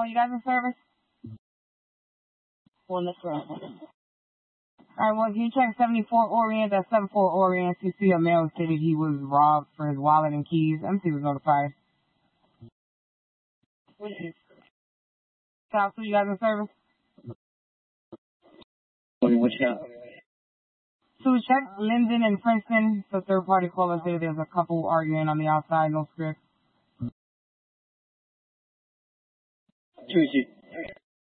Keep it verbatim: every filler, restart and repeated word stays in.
one, you guys in service? On the front. Alright, well, if you check seventy-four Orient, that's seventy-four Orient, you see a male stated he was robbed for his wallet and keys. M C was notified. South, you guys in service? Which house? So check Linden and Princeton. So third party caller said there's a couple arguing on the outside, no script. Two, two.